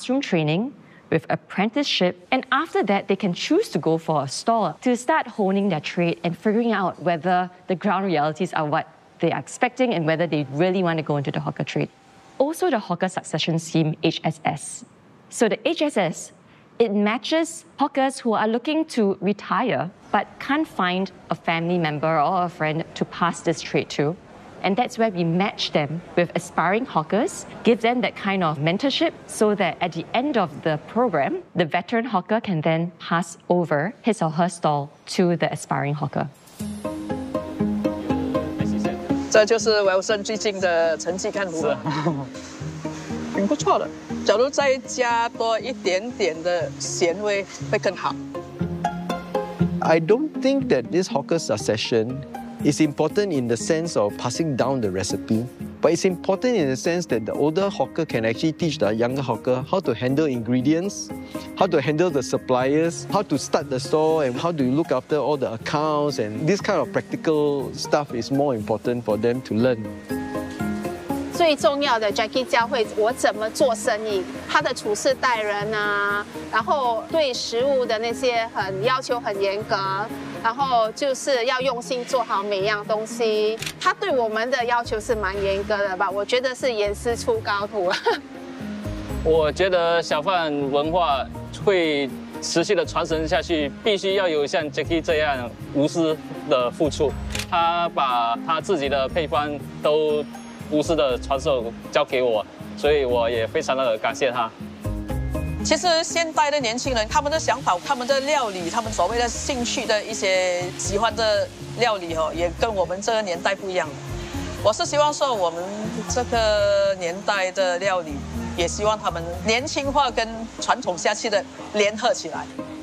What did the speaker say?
classroom training, with apprenticeship, and after that, they can choose to go for a stall to start honing their trade and figuring out whether the ground realities are what they are expecting and whether they really want to go into the hawker trade. Also, the Hawker Succession Scheme, HSS. So the HSS, it matches hawkers who are looking to retire but can't find a family member or a friend to pass this trade to. And that's where we match them with aspiring hawkers, give them that kind of mentorship so that at the end of the program, the veteran hawker can then pass over his or her stall to the aspiring hawker. 这就是Wilson最近的成绩看如何？挺不错的。假如再加多一点点的咸味，会更好。 I don't think that this hawker succession is important in the sense of passing down the recipe, but it's important in the sense that the older hawker can actually teach the younger hawker how to handle ingredients, how to handle the suppliers, how to start the store, and how to look after all the accounts. And this kind of practical stuff is more important for them to learn. 最重要的 Jackie 教会我怎么做生意，他的处事待人啊，然后对食物的那些要求很严格，然后就是要用心做好每样东西。他对我们的要求是蛮严格的吧？我觉得是严师出高徒。 我觉得小贩文化会持续的传承下去，必须要有像 Jackie 这样无私的付出。他把他自己的配方都无私的传授交给我，所以我也非常的感谢他。 其实现代的年轻人，他们的想法、他们的料理、他们所谓的兴趣的一些喜欢的料理也跟我们这个年代不一样。我是希望说，我们这个年代的料理，也希望他们年轻化跟传统下去的联合起来。